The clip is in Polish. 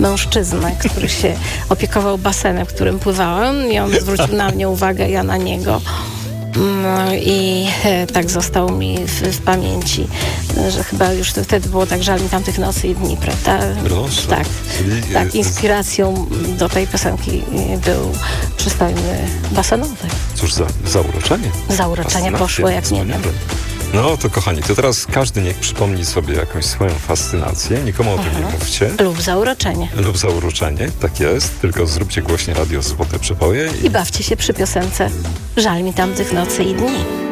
mężczyznę, który się opiekował basenem, w którym pływałem i on zwrócił na mnie uwagę, ja na niego. No i tak został mi w pamięci, że chyba już wtedy było tak, żal mi tamtych nocy i dni, prawda? Proszę. Tak, inspiracją do tej piosenki był przystojny basenowy. Cóż za zauroczenie. Zauroczenie poszło jak nie wiem. No to kochani, to teraz każdy niech przypomni sobie jakąś swoją fascynację, nikomu o tym nie mówcie. Lub zauroczenie. Lub zauroczenie, tak jest, tylko zróbcie głośnie radio Złote Przeboje. I bawcie się przy piosence Żal mi tamtych nocy i dni.